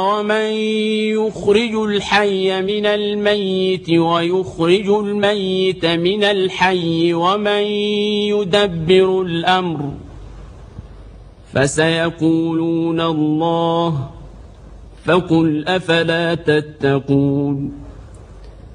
ومن يخرج الحي من الميت ويخرج الميت من الحي ومن يدبر الأمر فسيقولون الله فقل أفلا تتقون